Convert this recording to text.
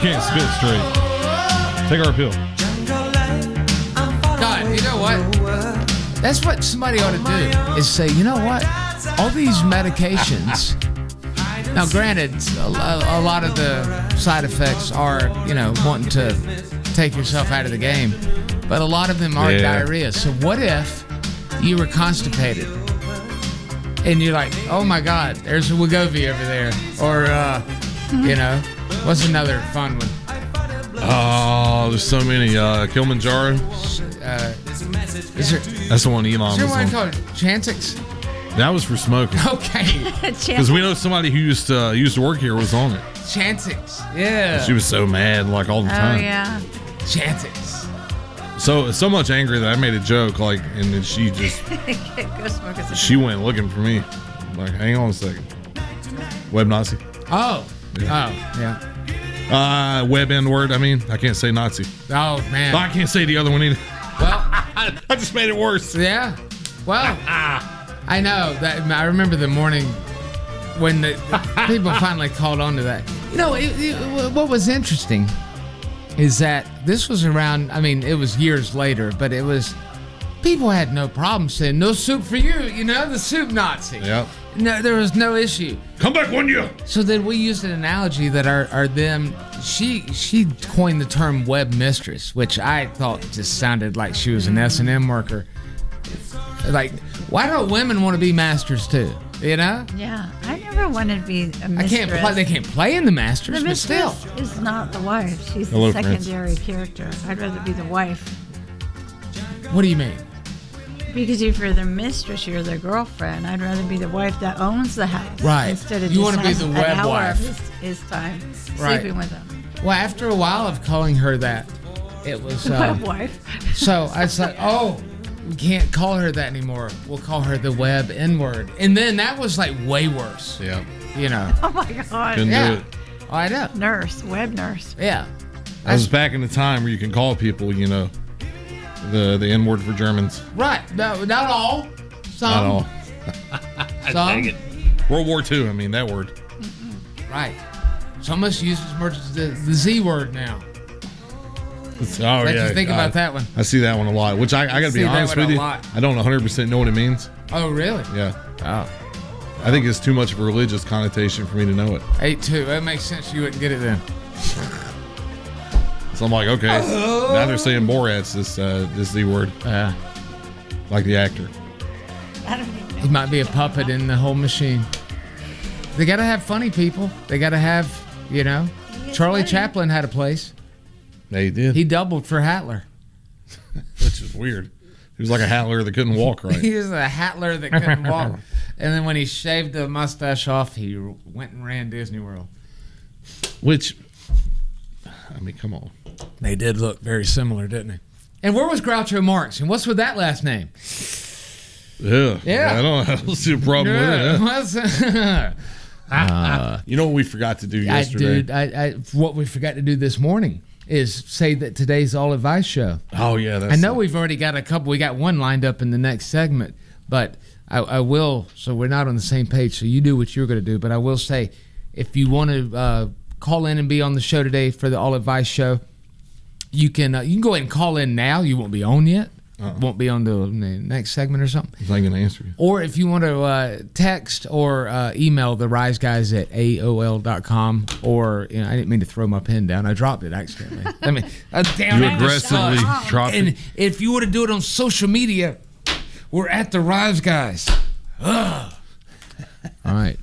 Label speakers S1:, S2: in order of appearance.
S1: can't spit straight. Take our pill.
S2: God, you know what? That's what somebody ought to do, is say, you know what? All these medications. Now, granted, a lot of the side effects are, wanting to take yourself out of the game. But a lot of them are diarrhea. So what if you were constipated? And you're like, oh my God, there's a Wegovy over there. Or, what's another fun one?
S1: Oh, there's so many. Kilimanjaro. That's the one Elon was
S2: Is there one
S1: on.
S2: called Chantix?
S1: That was for smoking.
S2: Okay.
S1: Because we know somebody who used to work here was on it.
S2: Chantix. Yeah.
S1: She was so mad, like, all the time.
S3: Oh, yeah.
S2: Chantix.
S1: So much angry that I made a joke, like, and then she just,
S3: Go smoke a
S1: she went looking for me. Like, hang on a second. Web Nazi.
S2: Oh.
S1: Yeah.
S2: Oh, yeah.
S1: Web N-word, I mean. I can't say Nazi.
S2: Oh, man.
S1: I can't say the other one either.
S2: Well,
S1: I just made it worse.
S2: Yeah. Well, I know that. I remember the morning when the people finally called on to that. What was interesting is that this was around, it was years later, but it was, people had no problem saying, no soup for you, the soup Nazi.
S1: Yep.
S2: No, there was no issue.
S1: Come back one year.
S2: So then we used an analogy that our them, she coined the term web mistress, which I thought just sounded like she was an S&M worker. Like, why don't women want to be masters too?
S3: Yeah, I never wanted to be a mistress.
S2: They can't play in the masters,
S3: The
S2: but still.
S3: mistress is not the wife. She's
S1: Hello,
S3: the secondary character. I'd rather be the wife.
S2: What do you mean?
S3: Because if you're the mistress, you're their girlfriend. I'd rather be the wife that owns the house.
S2: Right.
S3: Instead of
S2: You
S3: just
S2: wanna be
S3: has
S2: the
S3: an
S2: web
S3: hour
S2: wife.
S3: of his time
S2: Right.
S3: sleeping with him.
S2: Well, after a while of calling her that, it was.
S3: Web wife.
S2: So I was like, we can't call her that anymore. We'll call her the web N-word. And then that was like way worse.
S1: Yeah.
S3: Oh my God.
S1: Couldn't do it.
S2: Oh, I know.
S3: Nurse, web nurse.
S2: Yeah.
S1: That was back in the time where you can call people, the N-word for Germans.
S2: Right. No, not all. Some.
S1: Not all.
S2: Some.
S1: Dang it. World War II, that word.
S2: Right. Some of us use as much as the Z word now.
S1: Oh,
S2: Let you think about that one.
S1: I see that one a lot, which I got to
S2: See
S1: be
S2: that
S1: honest
S2: one
S1: with
S2: a
S1: you.
S2: lot.
S1: I don't 100% know what it means.
S2: Oh, really?
S1: Yeah.
S2: Oh.
S1: I think it's too much of a religious connotation for me to know it.
S2: 8-2. That makes sense. You wouldn't get it then.
S1: So I'm like, okay. Now they're saying Borat's this Z word.
S2: Yeah.
S1: Like the actor.
S3: I don't even know.
S2: He might be a puppet in the whole machine. They got to have funny people. They got to have, Charlie
S3: funny.
S2: Chaplin had a place.
S1: They did.
S2: He doubled for Hatler.
S1: Which is weird. He was like a Hattler that couldn't walk right.
S2: He was a Hatler that couldn't walk. And then when he shaved the mustache off, he went and ran Disney World.
S1: Which, come on.
S2: They did look very similar, didn't they? And where was Groucho Marx? And what's with that last name?
S1: Yeah.
S2: Yeah.
S1: I don't see a problem with it. You know what we forgot to do yesterday?
S2: What we forgot to do this morning is say that today's All Advice show.
S1: Oh, yeah.
S2: I know we've already got a couple. We got one lined up in the next segment, but I will. So we're not on the same page. So you do what you're going to do. But I will say, if you want to call in and be on the show today for the All Advice show, you can go ahead and call in now. You won't be on yet. Won't be on the next segment or something.
S1: I ain't going to answer you.
S2: Or if you want to text or email the Rise Guys at AOL.com, or I didn't mean to throw my pen down. I dropped it accidentally.
S1: You aggressively dropped
S2: and
S1: it.
S2: if you want to do it on social media, we're at the Rise Guys. All right.